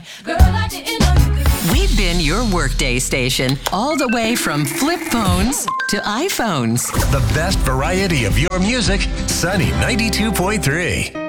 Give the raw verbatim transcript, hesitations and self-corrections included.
Girl, I didn't know you could. We've been your workday station, all the way from flip phones to iPhones. The best variety of your music, Sunny ninety-two point three.